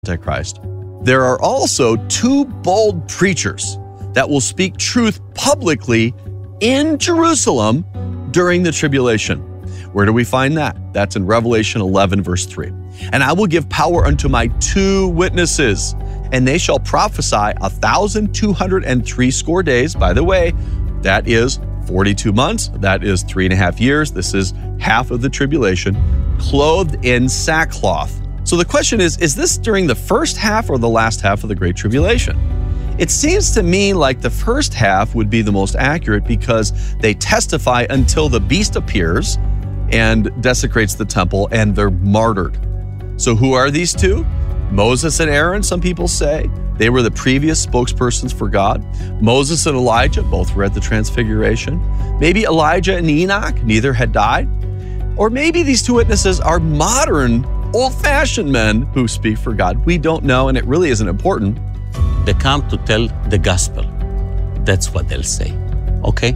Antichrist. There are also two bold preachers that will speak truth publicly in Jerusalem during the tribulation. Where do we find that? That's in Revelation 11, verse 3. And I will give power unto my two witnesses, and they shall prophesy 1,260 days. By the way, that is 42 months. That is 3.5 years. This is half of the tribulation, clothed in sackcloth. So the question is this during the first half or the last half of the Great Tribulation? It seems to me like the first half would be the most accurate because they testify until the beast appears and desecrates the temple and they're martyred. So who are these two? Moses and Aaron, some people say. They were the previous spokespersons for God. Moses and Elijah, both were at the Transfiguration. Maybe Elijah and Enoch, neither had died. Or maybe these two witnesses are modern, old-fashioned men who speak for God. We don't know, and it really isn't important. They come to tell the gospel. That's what they'll say, okay?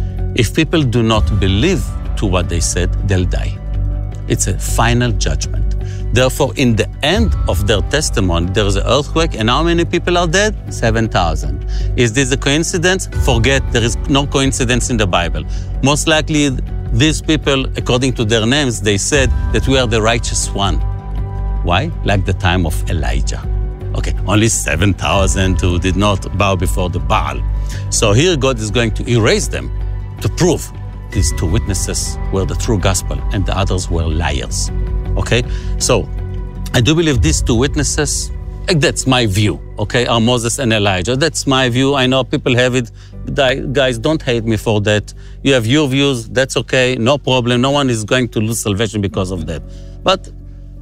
If people do not believe to what they said, they'll die. It's a final judgment. Therefore, in the end of their testimony, there is an earthquake, and how many people are dead? 7,000. Is this a coincidence? Forget, there is no coincidence in the Bible. Most likely, these people, according to their names, they said that we are the righteous one. Why? Like the time of Elijah. Okay, only 7,000 who did not bow before the Baal. So here God is going to erase them to prove these two witnesses were the true gospel and the others were liars. Okay, so I do believe these two witnesses, that's my view, okay, are Moses and Elijah. That's my view. I know people have it. Guys, don't hate me for that. You have your views, that's okay, no problem. No one is going to lose salvation because of that. But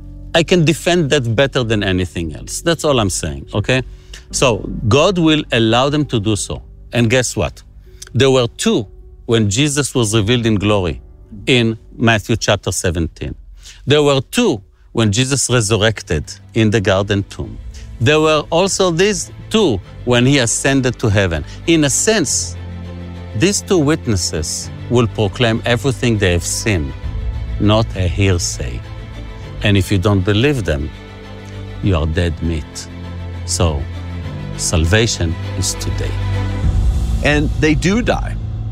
I can defend that better than anything else. That's all I'm saying, okay? So God will allow them to do so. And guess what? There were two when Jesus was revealed in glory in Matthew chapter 17. There were two when Jesus resurrected in the garden tomb. There were also these two when he ascended to heaven. In a sense, these two witnesses will proclaim everything they have seen, not a hearsay. And if you don't believe them, you are dead meat. So, salvation is today. And they do die.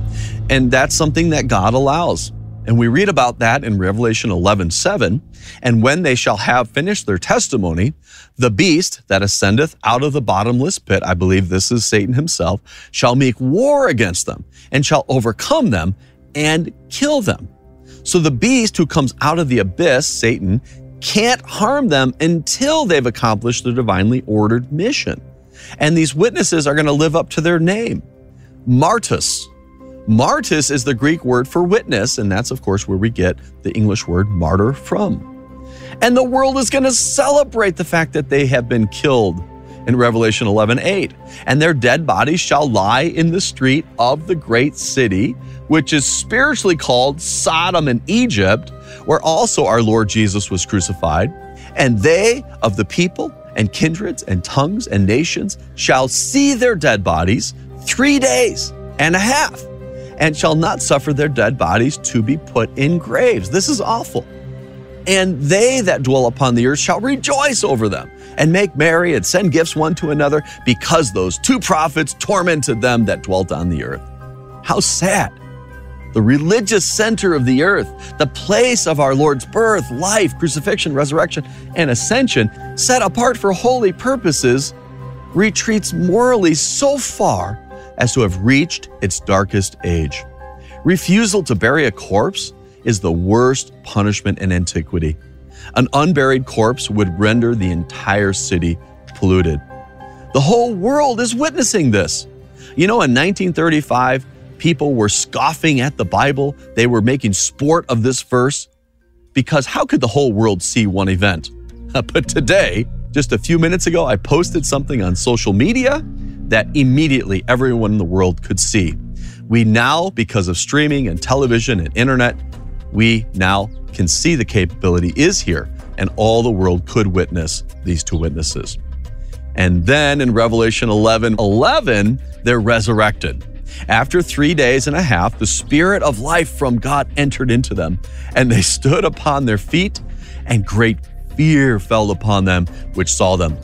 And that's something that God allows. And we read about that in Revelation 11:7. And when they shall have finished their testimony, the beast that ascendeth out of the bottomless pit, I believe this is Satan himself, shall make war against them and shall overcome them and kill them. So the beast who comes out of the abyss, Satan, can't harm them until they've accomplished the divinely ordered mission. And these witnesses are going to live up to their name, martyrs. Martyrs is the Greek word for witness, and that's, of course, where we get the English word martyr from. And the world is going to celebrate the fact that they have been killed in Revelation 11:8. And their dead bodies shall lie in the street of the great city, which is spiritually called Sodom and Egypt, where also our Lord Jesus was crucified. And they of the people and kindreds and tongues and nations shall see their dead bodies 3 days and a half, and shall not suffer their dead bodies to be put in graves. This is awful. And they that dwell upon the earth shall rejoice over them, and make merry, and send gifts one to another, because those two prophets tormented them that dwelt on the earth. How sad. The religious center of the earth, the place of our Lord's birth, life, crucifixion, resurrection, and ascension, set apart for holy purposes, retreats morally so far as to have reached its darkest age. Refusal to bury a corpse is the worst punishment in antiquity. An unburied corpse would render the entire city polluted. The whole world is witnessing this. You know, in 1935, people were scoffing at the Bible. They were making sport of this verse because how could the whole world see one event? But today, just a few minutes ago, I posted something on social media that immediately everyone in the world could see. We now, because of streaming and television and internet, we now can see the capability is here, and all the world could witness these two witnesses. And then in Revelation 11:11, they're resurrected. After 3 days and a half, the Spirit of life from God entered into them, and they stood upon their feet, and great fear fell upon them which saw them.